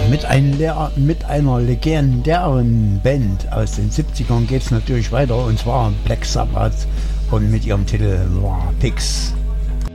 Mit einer legendären Band aus den 70ern geht es natürlich weiter, und zwar Black Sabbath und mit ihrem Titel War Pigs.